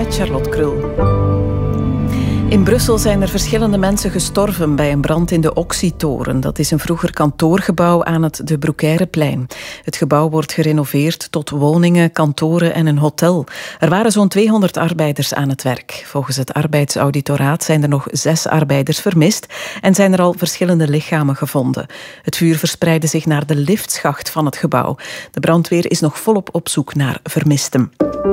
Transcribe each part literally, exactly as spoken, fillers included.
met Charlotte Krul. In Brussel zijn er verschillende mensen gestorven bij een brand in de Oxytoren. Dat is een vroeger kantoorgebouw aan het De Broekeireplein. Het gebouw wordt gerenoveerd tot woningen, kantoren en een hotel. Er waren zo'n tweehonderd arbeiders aan het werk. Volgens het arbeidsauditoraat zijn er nog zes arbeiders vermist en zijn er al verschillende lichamen gevonden. Het vuur verspreidde zich naar de liftschacht van het gebouw. De brandweer is nog volop op zoek naar vermisten.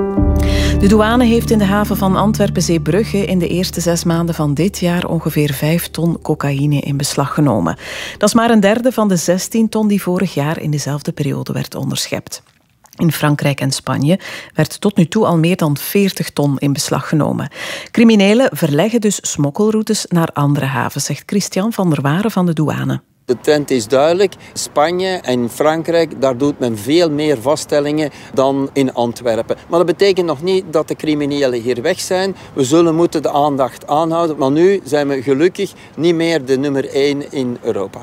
De douane heeft in de haven van Antwerpen-Zeebrugge in de eerste zes maanden van dit jaar ongeveer vijf ton cocaïne in beslag genomen. Dat is maar een derde van de zestien ton die vorig jaar in dezelfde periode werd onderschept. In Frankrijk en Spanje werd tot nu toe al meer dan veertig ton in beslag genomen. Criminelen verleggen dus smokkelroutes naar andere havens, zegt Christian van der Waren van de douane. De trend is duidelijk. Spanje en Frankrijk, daar doet men veel meer vaststellingen dan in Antwerpen. Maar dat betekent nog niet dat de criminelen hier weg zijn. We zullen moeten de aandacht aanhouden. Maar nu zijn we gelukkig niet meer de nummer één in Europa.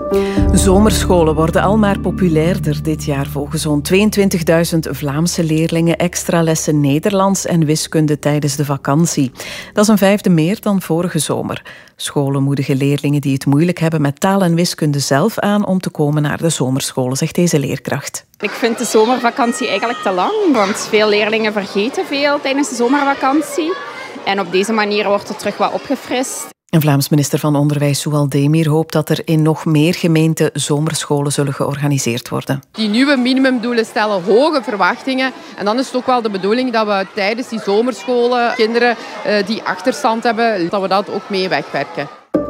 Zomerscholen worden al maar populairder dit jaar. Volgen zo'n tweeëntwintigduizend Vlaamse leerlingen extra lessen Nederlands en wiskunde tijdens de vakantie. Dat is een vijfde meer dan vorige zomer. Scholen moedigen leerlingen die het moeilijk hebben met taal en wiskunde zelf aan om te komen naar de zomerscholen, zegt deze leerkracht. Ik vind de zomervakantie eigenlijk te lang, want veel leerlingen vergeten veel tijdens de zomervakantie. En op deze manier wordt er terug wat opgefrist. Een Vlaams minister van Onderwijs, Soual Demir, hoopt dat er in nog meer gemeenten zomerscholen zullen georganiseerd worden. Die nieuwe minimumdoelen stellen hoge verwachtingen. En dan is het ook wel de bedoeling dat we tijdens die zomerscholen kinderen die achterstand hebben, dat we dat ook mee wegwerken.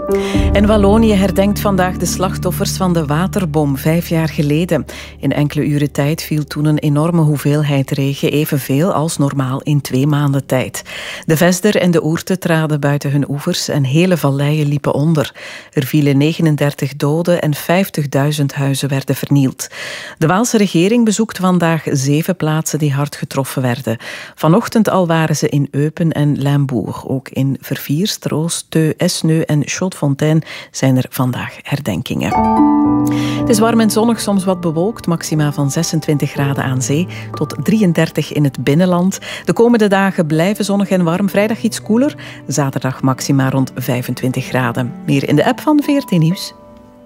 En Wallonië herdenkt vandaag de slachtoffers van de waterbom vijf jaar geleden. In enkele uren tijd viel toen een enorme hoeveelheid regen, evenveel als normaal in twee maanden tijd. De Vesder en de Ourthe traden buiten hun oevers en hele valleien liepen onder. Er vielen negenendertig doden en vijftigduizend huizen werden vernield. De Waalse regering bezoekt vandaag zeven plaatsen die hard getroffen werden. Vanochtend al waren ze in Eupen en Limbourg. Ook in Verviers, Troost, Teu, Esneu en Chaudefontaine zijn er vandaag herdenkingen. Het is warm en zonnig, soms wat bewolkt. Maxima van zesentwintig graden aan zee tot drieëndertig in het binnenland. De komende dagen blijven zonnig en warm. Vrijdag iets koeler. Zaterdag maxima rond vijfentwintig graden. Meer in de app van V R T Nieuws.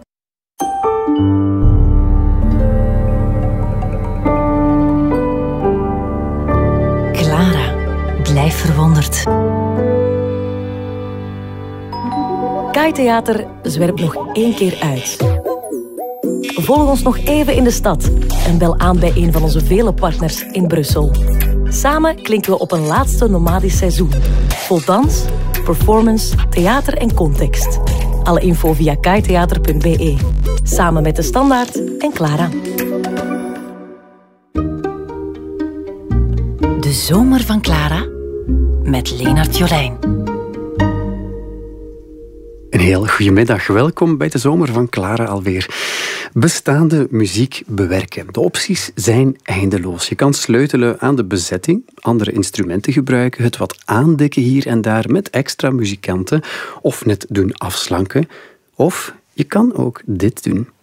Clara, blijf verwonderd. Kai Theater zwerpt nog één keer uit. Volg ons nog even in de stad en bel aan bij een van onze vele partners in Brussel. Samen klinken we op een laatste nomadisch seizoen. Vol dans, performance, theater en context. Alle info via kaitheater punt b e. Samen met De Standaard en Clara. De zomer van Clara met Leenart Jolijn. Een heel goedemiddag. Welkom bij de zomer van Clara alweer. Bestaande muziek bewerken. De opties zijn eindeloos. Je kan sleutelen aan de bezetting, andere instrumenten gebruiken, het wat aandikken hier en daar met extra muzikanten of net doen afslanken. Of je kan ook dit doen.